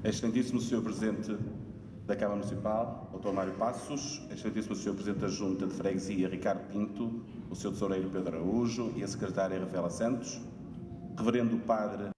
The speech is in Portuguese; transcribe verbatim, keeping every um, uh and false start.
Excelentíssimo senhor Presidente da Câmara Municipal, doutor Mário Passos, Excelentíssimo senhor Presidente da Junta de Freguesia, Ricardo Pinto, o senhor Tesoureiro Pedro Araújo e a Secretária Rafaela Santos, Reverendo Padre